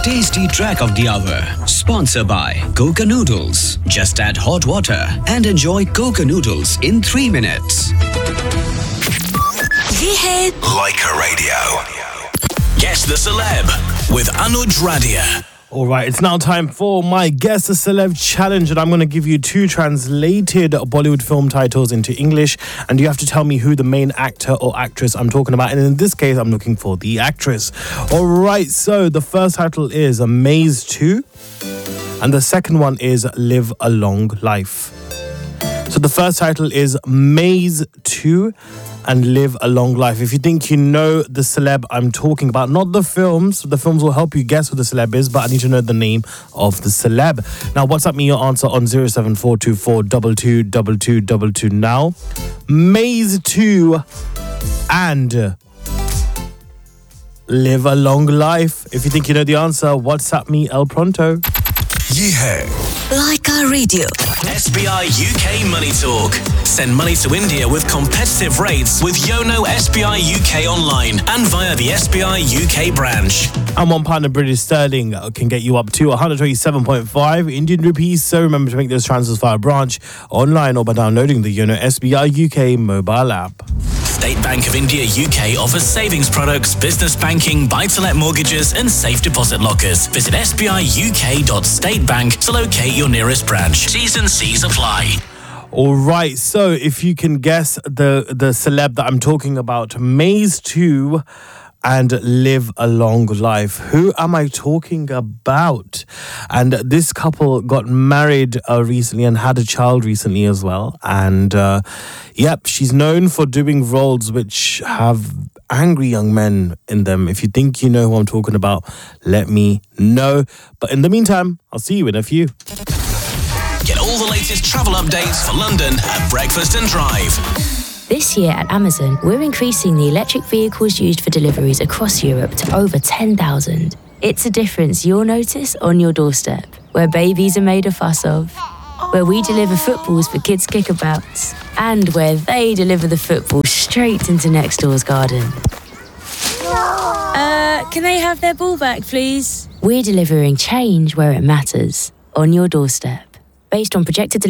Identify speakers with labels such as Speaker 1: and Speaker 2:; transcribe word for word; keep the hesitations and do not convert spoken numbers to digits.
Speaker 1: Tasty Track of the Hour. Sponsored by Coca Noodles. Just add hot water and enjoy Coca Noodles in three minutes.
Speaker 2: ये है
Speaker 3: Leica Radio. Guess the Celeb with Anuj Radia.
Speaker 4: All right, it's now time for my Guess the Celeb challenge, and I'm going to give you two translated Bollywood film titles into English, and you have to tell me who the main actor or actress I'm talking about. And in this case, I'm looking for the actress. All right, so the first title is Maze two, and the second one is Live a Long Life. So the first title is Maze two and Live a Long Life. If you think you know the celeb I'm talking about, not the films, the films will help you guess who the celeb is, but I need to know the name of the celeb. Now, WhatsApp me your answer on zero seven four two four two two two two two two now. Maze two and Live a Long Life. If you think you know the answer, WhatsApp me El Pronto.
Speaker 3: Ye hai
Speaker 2: Leica Radio.
Speaker 3: S B I U K Money Talk. Send money to India with competitive rates with Yono S B I U K online and via the S B I U K branch.
Speaker 4: And one pound of British sterling can get you up to one hundred twenty-seven point five Indian rupees. So remember to make those transfers via branch, online, or by downloading the Yono S B I U K mobile app.
Speaker 3: State Bank of India U K offers savings products, business banking, buy-to-let mortgages and safe deposit lockers. Visit s b i u k dot state bank to locate your nearest branch. T's and C's apply.
Speaker 4: All right, so if you can guess the, the celeb that I'm talking about, Maze two and Live a Long Life. Who am I talking about? And this couple got married uh, recently and had a child recently as well. And uh, yep, she's known for doing roles which have angry young men in them. If you think you know who I'm talking about, let me know. But in the meantime, I'll see you in a few.
Speaker 3: Get all the latest travel updates for London at Breakfast and Drive.
Speaker 5: This year at Amazon, we're increasing the electric vehicles used for deliveries across Europe to over ten thousand. It's a difference you'll notice on your doorstep, where babies are made a fuss of, where we deliver footballs for kids' kickabouts, and where they deliver the football straight into next door's garden.
Speaker 6: Uh, can they have their ball back, please?
Speaker 5: We're delivering change where it matters, on your doorstep, based on projected